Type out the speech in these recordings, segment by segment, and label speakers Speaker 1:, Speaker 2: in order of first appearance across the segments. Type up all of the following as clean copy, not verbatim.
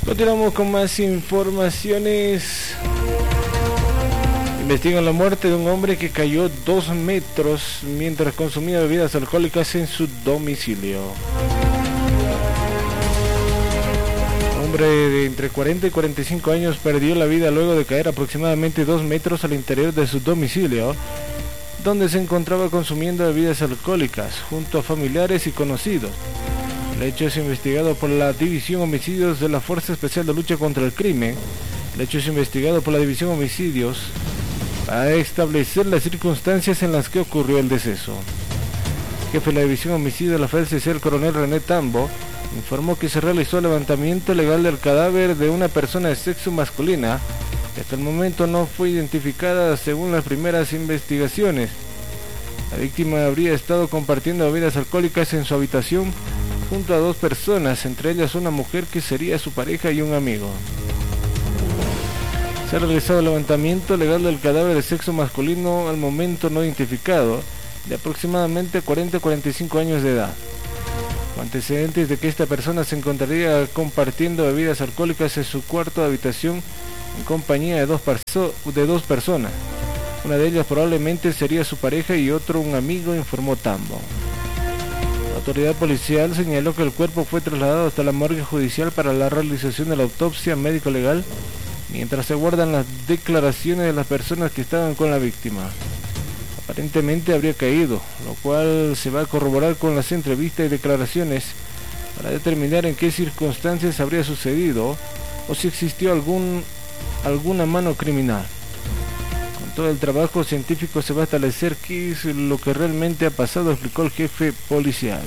Speaker 1: Continuamos con más informaciones. Investigan la muerte de un hombre que cayó 2 metros mientras consumía bebidas alcohólicas en su domicilio. Un hombre de entre 40 y 45 años perdió la vida luego de caer aproximadamente 2 metros al interior de su domicilio, donde se encontraba consumiendo bebidas alcohólicas junto a familiares y conocidos. El hecho es investigado por la División Homicidios de la Fuerza Especial de Lucha contra el Crimen. El hecho es investigado por la División Homicidios para establecer las circunstancias en las que ocurrió el deceso. El jefe de la División Homicidios de la FELCC, el coronel René Tambo, informó que se realizó el levantamiento legal del cadáver de una persona de sexo masculina que hasta el momento no fue identificada según las primeras investigaciones. La víctima habría estado compartiendo bebidas alcohólicas en su habitación junto a 2 personas, entre ellas una mujer que sería su pareja y un amigo. Se ha realizado el levantamiento legal del cadáver de sexo masculino al momento no identificado, de aproximadamente 40 a 45 años de edad, con antecedentes de que esta persona se encontraría compartiendo bebidas alcohólicas en su cuarto de habitación en compañía de dos personas. Una de ellas probablemente sería su pareja y otro un amigo, informó Tambo. La autoridad policial señaló que el cuerpo fue trasladado hasta la morgue judicial para la realización de la autopsia médico-legal, mientras se guardan las declaraciones de las personas que estaban con la víctima. Aparentemente habría caído, lo cual se va a corroborar con las entrevistas y declaraciones para determinar en qué circunstancias habría sucedido o si existió alguna mano criminal. Con todo el trabajo científico se va a establecer qué es lo que realmente ha pasado, explicó el jefe policial.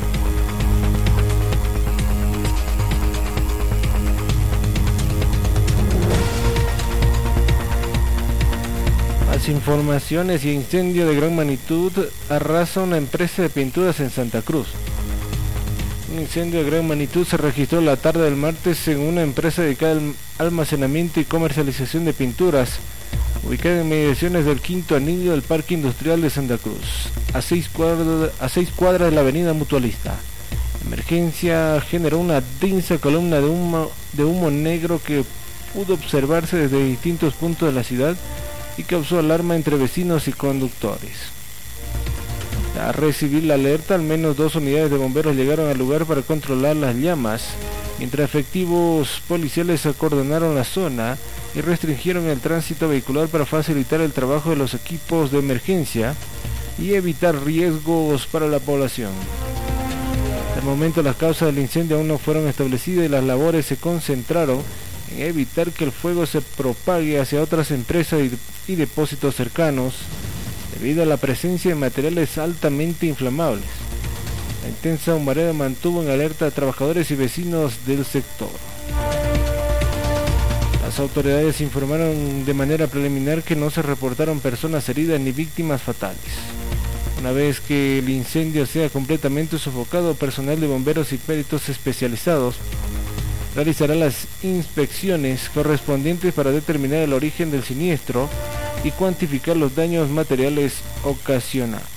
Speaker 1: Más informaciones. Y incendio de gran magnitud arrasa una empresa de pinturas en Santa Cruz. Un incendio de gran magnitud se registró la tarde del martes en una empresa dedicada al almacenamiento y comercialización de pinturas, ubicada en mediaciones del Quinto Anillo del Parque Industrial de Santa Cruz, a 6 cuadras de la avenida Mutualista. La emergencia generó una densa columna de humo negro que pudo observarse desde distintos puntos de la ciudad y causó alarma entre vecinos y conductores. Al recibir la alerta, al menos 2 unidades de bomberos llegaron al lugar para controlar las llamas, mientras efectivos policiales acordonaron la zona y restringieron el tránsito vehicular para facilitar el trabajo de los equipos de emergencia y evitar riesgos para la población. Hasta el momento las causas del incendio aún no fueron establecidas y las labores se concentraron en evitar que el fuego se propague hacia otras empresas y depósitos cercanos, debido a la presencia de materiales altamente inflamables. La intensa humareda mantuvo en alerta a trabajadores y vecinos del sector. Las autoridades informaron de manera preliminar que no se reportaron personas heridas ni víctimas fatales. Una vez que el incendio sea completamente sofocado, personal de bomberos y peritos especializados realizará las inspecciones correspondientes para determinar el origen del siniestro y cuantificar los daños materiales ocasionados.